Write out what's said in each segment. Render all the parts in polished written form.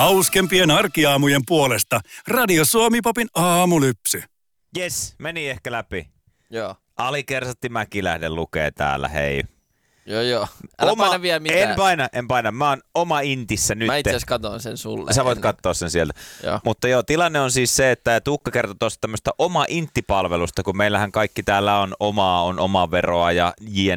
Hauskempien arkiaamujen puolesta Radio Suomi-popin aamulypsy. Jes, meni ehkä läpi. Joo. Alikersantti Mäkilähden lukee täällä, hei. Joo. Älä paina vielä mitään. En paina. Mä oon oma intissä nyt. Mä itse asiassa katon sen sulle. Sä voit katsoa sen sieltä. Joo. Mutta joo, tilanne on siis se, että Tuukka kertoi tuosta tämmöistä oma inttipalvelusta, kun meillähän kaikki täällä on omaa veroa ja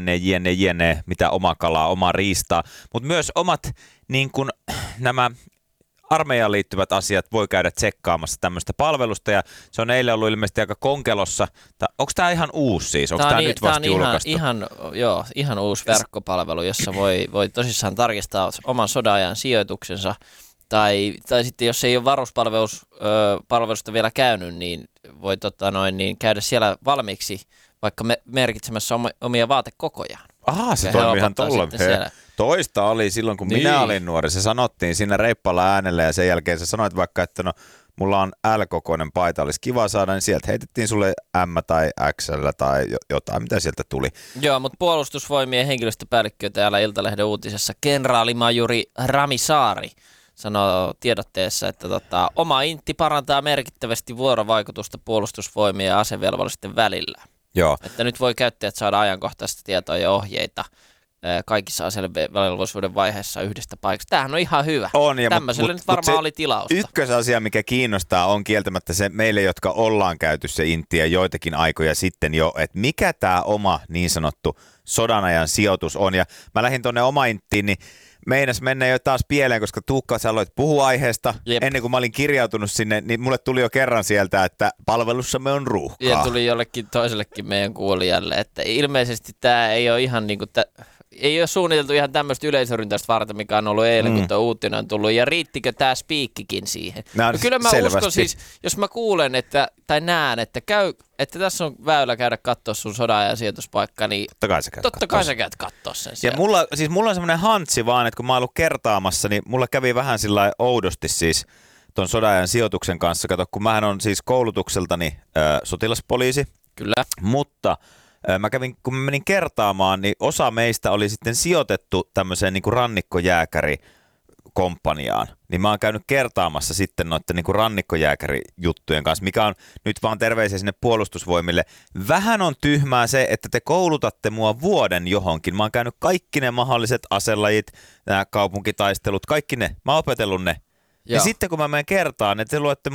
jne, mitä oma kalaa, omaa riistaa. Mutta myös omat niin kun, nämä armeijaan liittyvät asiat voi käydä tsekkaamassa tämmöistä palvelusta, ja se on eilen ollut ilmeisesti aika konkelossa. Onko tämä ihan uusi siis? Onko tämä nyt vasta julkaistu? Ihan uusi verkkopalvelu, jossa voi tosissaan tarkistaa oman sodan-ajan sijoituksensa, tai sitten jos ei ole varuspalvelusta vielä käynyt, niin voi käydä siellä valmiiksi vaikka merkitsemässä omia vaatekokojaan. Se toimii ihan tolla. Toista oli silloin, kun minä olin nuori. Se sanottiin siinä reippaalla äänellä, ja sen jälkeen sä sanoit vaikka, että no mulla on L-kokoinen paita, olisi kiva saada, niin sieltä heitettiin sulle M tai XL tai jotain, mitä sieltä tuli. Joo, mutta puolustusvoimien henkilöstöpäällikkö täällä Iltalehden uutisessa, kenraalimajuri Rami Saari, sanoo tiedotteessa, että oma intti parantaa merkittävästi vuorovaikutusta puolustusvoimien ja asevelvollisten välillä. Joo. Että nyt voi käyttäjät saada ajankohtaista tietoa ja ohjeita kaikissa asevelvollisuuden vaiheissa yhdestä paikasta. Tämähän on ihan hyvä. Tämmöiselle nyt varmaan oli tilausta. Ykkösasia, mikä kiinnostaa, on kieltämättä se meille, jotka ollaan käyty se inttiä joitakin aikoja sitten jo, että mikä tämä oma niin sanottu sodanajan sijoitus on. Ja mä lähdin tuonne oma inttiin, niin meinas mennä jo taas pieleen, koska Tuukka, sä aloit puhua aiheesta. Jep. Ennen kuin mä olin kirjautunut sinne, niin mulle tuli jo kerran sieltä, että palvelussamme on ruuhkaa. Ja tuli jollekin toisellekin meidän kuulijalle, että ilmeisesti tämä ei ole ihan niin kuin ei ole suunniteltu ihan tämmöistä yleisöryntäistä varten, mikä on ollut eilen, kun tuo uutinen on tullut. Ja riittikö tämä spiikkikin siihen? No, kyllä mä uskon siis, jos mä kuulen tai näen, että tässä on väylä käydä katsoa sun sodan ja sijoituspaikka, niin totta kai sä käyt katsoa sen siellä. Ja mulla on semmoinen hantsi vaan, että kun mä oon ollut kertaamassa, niin mulla kävi vähän sillä oudosti siis ton sodan sijoituksen kanssa. Kato, kun mähän on siis koulutukseltani sotilaspoliisi. Kyllä. Mutta kun mä menin kertaamaan, niin osa meistä oli sitten sijoitettu tämmöiseen niin kuin rannikkojääkärikomppaniaan. Niin mä oon käynyt kertaamassa sitten noiden niin kuin rannikkojääkärijuttujen kanssa, mikä on nyt vaan terveisiä sinne puolustusvoimille. Vähän on tyhmää se, että te koulutatte mua vuoden johonkin. Mä oon käynyt kaikki ne mahdolliset aselajit, nämä kaupunkitaistelut, kaikki ne. Mä oon opetellut ne. Ja sitten kun mä menen kertaan, että te luette